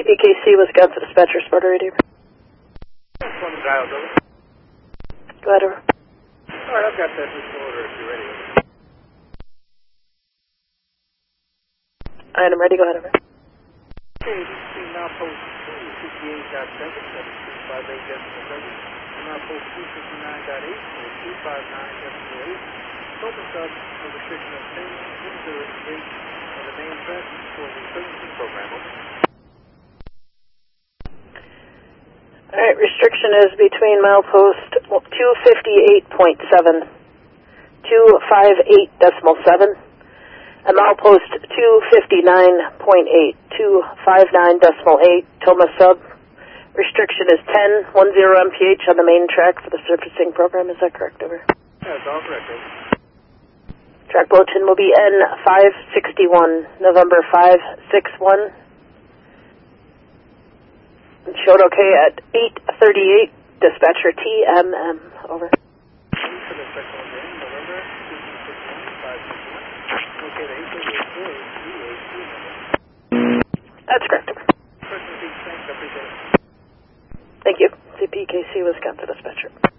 CPKC, Wisconsin Dispatcher, Sparta Radio. Go ahead, over. Alright, I've got that physical order if you're ready. Alright, I'm ready. Go ahead, over. Okay, this is now post 258.7, 7.58.7, and now post 259.8, or 259.8. Open sub for restriction of 10 into the gate of the main track for the servicing program. Alright, restriction is between milepost 258.7, 258.7, and milepost 259.8, 259.8, Toma sub. Restriction is 10, 10 mph on the main track for the surfacing program. Is that correct, over? That's all correct, over. Track bulletin will be N561, November 561. Showed okay at 8:38, dispatcher TMM, over. That's correct, over. Thank you. CPKC, Wisconsin Dispatcher.